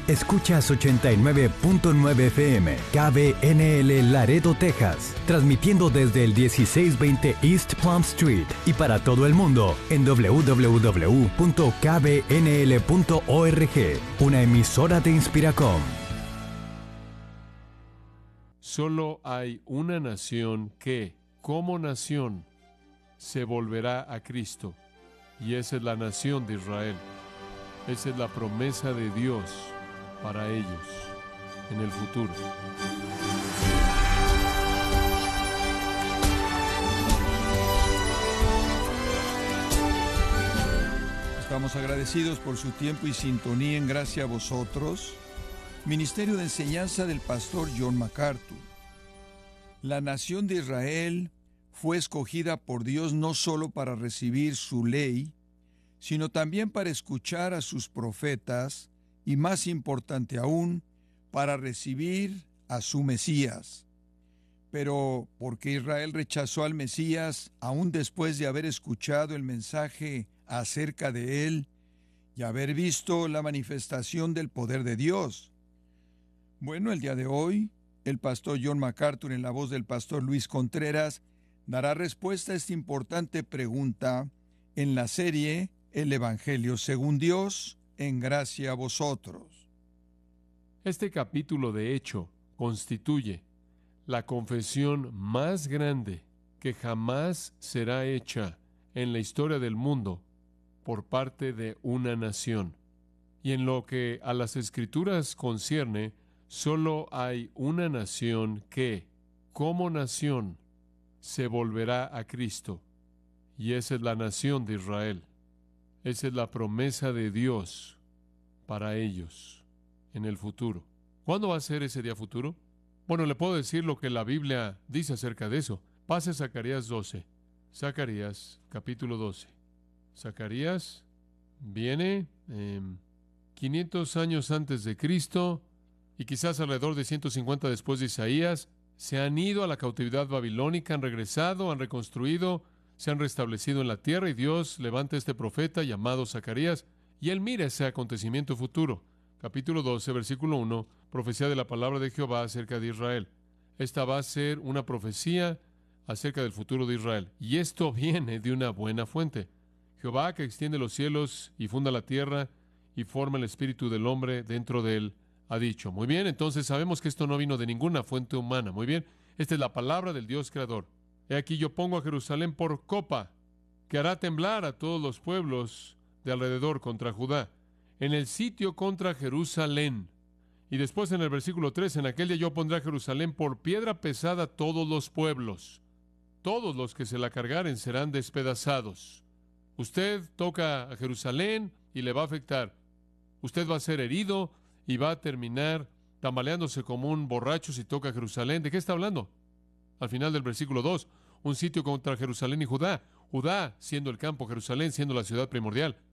Escuchas 89.9 FM, KBNL Laredo, Texas, transmitiendo desde el 1620 East Plum Street y para todo el mundo en www.kbnl.org, una emisora de Inspiracom. Solo hay una nación que, como nación, se volverá a Cristo, y esa es la nación de Israel. Esa es la promesa de Dios para ellos en el futuro. Estamos agradecidos por su tiempo y sintonía en Gracia a Vosotros. Ministerio de Enseñanza del Pastor John MacArthur. La nación de Israel fue escogida por Dios no solo para recibir su ley, sino también para escuchar a sus profetas y, más importante aún, para recibir a su Mesías. Pero, ¿por qué Israel rechazó al Mesías aún después de haber escuchado el mensaje acerca de él y haber visto la manifestación del poder de Dios? Bueno, el día de hoy, el pastor John MacArthur, en la voz del pastor Luis Contreras, dará respuesta a esta importante pregunta en la serie El Evangelio según Dios, en Gracia a Vosotros. Este capítulo, de hecho, constituye la confesión más grande que jamás será hecha en la historia del mundo por parte de una nación. Y en lo que a las Escrituras concierne, solo hay una nación que, como nación, se volverá a Cristo, y esa es la nación de Israel. Esa es la promesa de Dios para ellos en el futuro. ¿Cuándo va a ser ese día futuro? Bueno, le puedo decir lo que la Biblia dice acerca de eso. Pase a Zacarías 12. Zacarías, capítulo 12. Zacarías viene 500 años antes de Cristo y quizás alrededor de 150 después de Isaías. Se han ido a la cautividad babilónica, han regresado, han reconstruido, se han restablecido en la tierra, y Dios levanta a este profeta llamado Zacarías, y él mira ese acontecimiento futuro. Capítulo 12, versículo 1, profecía de la palabra de Jehová acerca de Israel. Esta va a ser una profecía acerca del futuro de Israel, y esto viene de una buena fuente. Jehová, que extiende los cielos y funda la tierra y forma el espíritu del hombre dentro de él, ha dicho. Muy bien, entonces sabemos que esto no vino de ninguna fuente humana. Muy bien, esta es la palabra del Dios creador. He aquí yo pongo a Jerusalén por copa, que hará temblar a todos los pueblos de alrededor contra Judá, en el sitio contra Jerusalén. Y después en el versículo 3, en aquel día yo pondré a Jerusalén por piedra pesada a todos los pueblos. Todos los que se la cargaren serán despedazados. Usted toca a Jerusalén y le va a afectar. Usted va a ser herido y va a terminar tambaleándose como un borracho si toca Jerusalén. ¿De qué está hablando? Al final del versículo 2, un sitio contra Jerusalén y Judá. Judá siendo el campo, Jerusalén siendo la ciudad primordial.